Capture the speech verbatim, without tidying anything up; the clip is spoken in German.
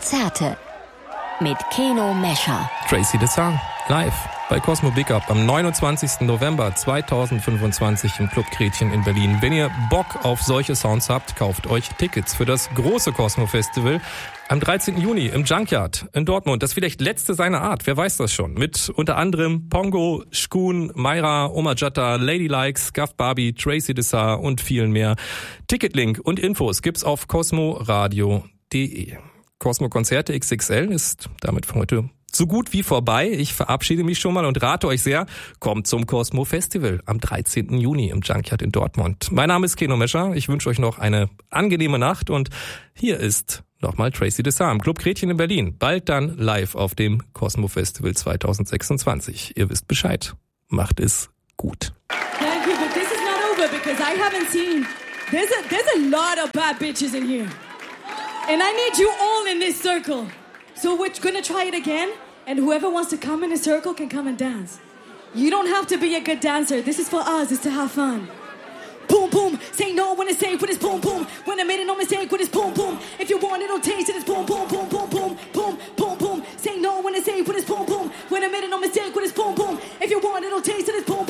Konzerte mit Keno Mescher. Tracy Dessin, live bei Cosmo Big Up am neunundzwanzigsten November zweitausendfünfundzwanzig im Club Gretchen in Berlin. Wenn ihr Bock auf solche Sounds habt, kauft euch Tickets für das große Cosmo Festival am dreizehnten Juni im Junkyard in Dortmund. Das vielleicht letzte seiner Art, wer weiß das schon. Mit unter anderem Pongo, Shkun, Mayra, Oma Jatta, Ladylike, Scuff Barbie, Tracy Dessin und vielen mehr. Ticketlink und Infos gibt's auf cosmoradio punkt de. Cosmo Konzerte X X L ist damit für heute so gut wie vorbei. Ich verabschiede mich schon mal und rate euch sehr, kommt zum Cosmo Festival am dreizehnten Juni im Junkyard in Dortmund. Mein Name ist Keno Mescher. Ich wünsche euch noch eine angenehme Nacht und hier ist nochmal Tracy Dessin im Club Gretchen in Berlin. Bald dann live auf dem Cosmo Festival zweitausendsechsundzwanzig. Ihr wisst Bescheid. Macht es gut. Thank you, but this is not over because I haven't seen. There's a there's a lot of bad bitches in here, and I need you all in this circle. So we're gonna try it again, and whoever wants to come in a circle can come and dance. You don't have to be a good dancer. This is for us. It's to have fun. Boom, boom. Say no when it's safe with his boom, boom. When I made a no mistake with his boom, boom. If you want it, don't taste it. It's boom, boom, boom, boom, boom, boom, boom, boom. Say no when it's safe with his boom, boom. When I made a no mistake with his boom, boom. If you want it, don't taste it. It's boom.